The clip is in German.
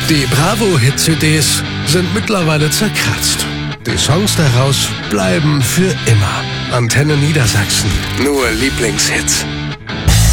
Die Bravo-Hit-CDs sind mittlerweile zerkratzt. Die Songs daraus bleiben für immer. Antenne Niedersachsen. Nur Lieblingshits.